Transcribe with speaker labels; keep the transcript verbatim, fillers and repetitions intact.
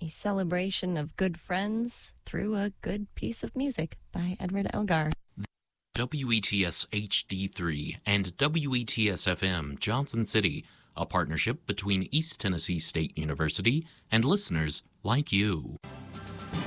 Speaker 1: a celebration of good friends through a good piece of music by Edward Elgar.
Speaker 2: W E T S H D three and W E T S F M Johnson City, a partnership between East Tennessee State University and listeners like you.